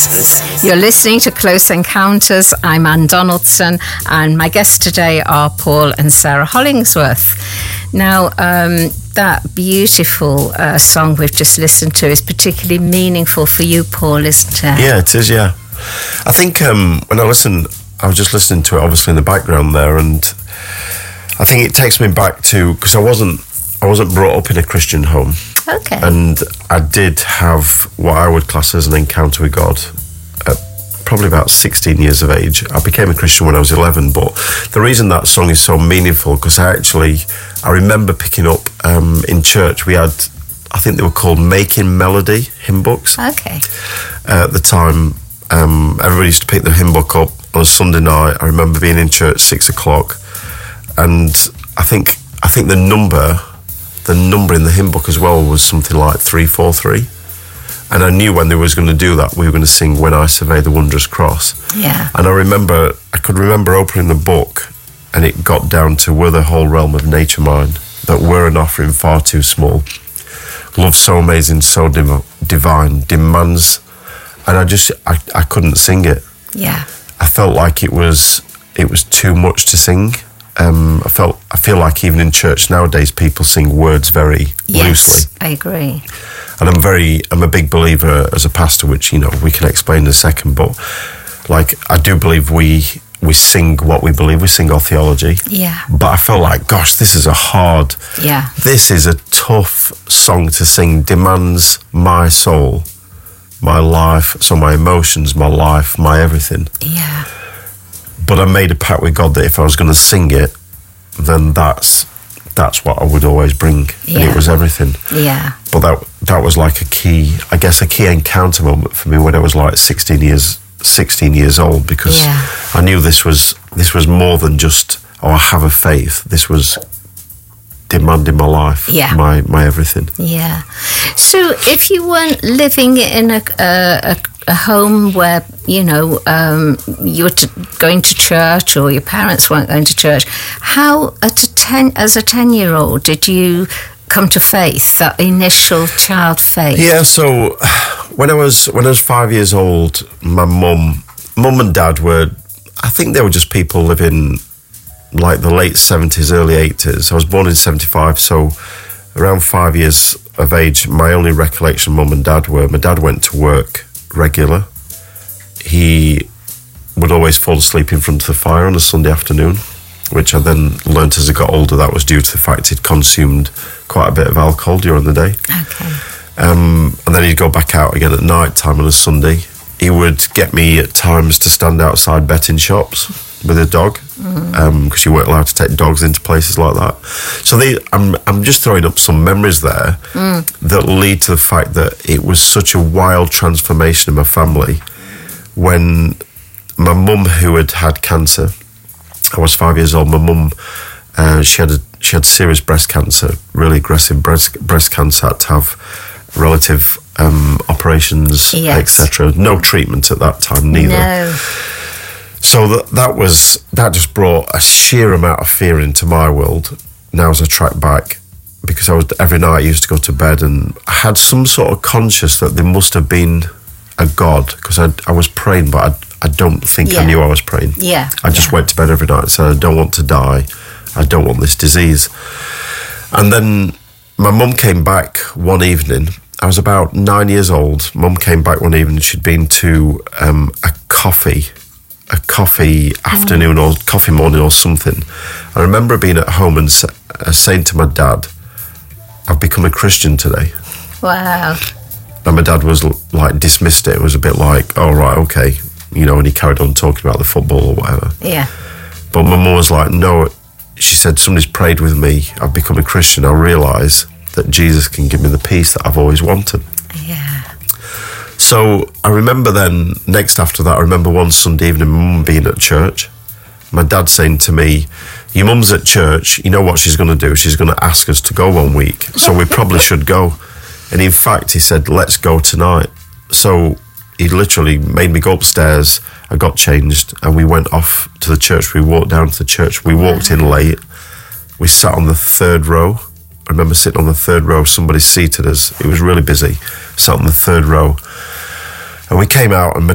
Encounters. You're listening to Close Encounters. I'm Anne Donaldson, and my guests today are Paul and Sarah Hollingsworth. Now, that beautiful song we've just listened to is particularly meaningful for you, Paul, isn't it? Yeah, it is, yeah. I think when I listened, I was just listening to it obviously in the background there, and I think it takes me back to, because I wasn't brought up in a Christian home. Okay. And I did have what I would class as an encounter with God at probably about 16 years of age. I became a Christian when I was 11, but the reason that song is so meaningful, because I remember picking up in church, we had, I think they were called Making Melody hymn books. Okay. At the time, everybody used to pick the hymn book up on a Sunday night. I remember being in church 6 o'clock, and I think the number in the hymn book as well was something like 343, and I knew when they was going to do that, we were going to sing When I Survey the Wondrous Cross. Yeah. And I could remember opening the book, and it got down to were the whole realm of nature mine, that were an offering far too small, love so amazing, so divine, demands, and I couldn't sing it. Yeah. I felt like it was too much to sing. I feel like even in church nowadays, people sing words very loosely. Yes, I agree. And I'm a big believer as a pastor, which, we can explain in a second, but like, I do believe we sing what we believe, we sing our theology. Yeah. But I felt like, gosh, this is this is a tough song to sing, demands my soul, my life, so my emotions, my life, my everything. Yeah. But I made a pact with God that if I was going to sing it, then that's what I would always bring. Yeah. And it was everything. Yeah. But that was like a key encounter moment for me when I was like 16 years old, because I knew this was more than just, I have a faith. This was demanding my life, my everything. Yeah. So if you weren't living in a home where, you were going to church, or your parents weren't going to church, how as a 10-year-old did you come to faith, that initial child faith? Yeah, so when I was 5 years old, my mum and dad I think they were just people living like the late 70s, early 80s. I was born in 75, so around 5 years of age, my only recollection of mum and dad were, my dad went to work regular. He would always fall asleep in front of the fire on a Sunday afternoon, which I then learnt as I got older that was due to the fact he'd consumed quite a bit of alcohol during the day. Okay. And then he'd go back out again at night time on a Sunday. He would get me at times to stand outside betting shops with a dog, because you weren't allowed to take dogs into places like that. So I'm just throwing up some memories there that lead to the fact that it was such a wild transformation in my family. When my mum, who had cancer, I was 5 years old. My mum, she had serious breast cancer, really aggressive breast cancer. Had to have relative operations, etc. No treatment at that time, neither. No. So that just brought a sheer amount of fear into my world. Now as I track back, because every night I used to go to bed, and I had some sort of conscious that there must have been a God, because I was praying, but I don't think I knew I was praying. Yeah. I just went to bed every night and said, I don't want to die. I don't want this disease. And then my mum came back one evening. I was about 9 years old. Mum came back one evening. She'd been to a coffee afternoon or coffee morning or something. I remember being at home and saying to my dad, I've become a Christian today. Wow. And my dad was like, dismissed it. It was a bit like, oh, right, okay. And he carried on talking about the football or whatever. Yeah. But my mum was like, no. She said, somebody's prayed with me. I've become a Christian. I realise that Jesus can give me the peace that I've always wanted. Yeah. So I remember then, next after that, I remember one Sunday evening, my mum being at church. My dad saying to me, your mum's at church, you know what she's going to do? She's going to ask us to go one week, so we probably should go. And in fact, he said, let's go tonight. So he literally made me go upstairs. I got changed and we went off to the church. We walked down to the church. We walked in late. We sat on the third row. I remember sitting on the third row. Somebody seated us. It was really busy. Sat on the third row. And we came out and my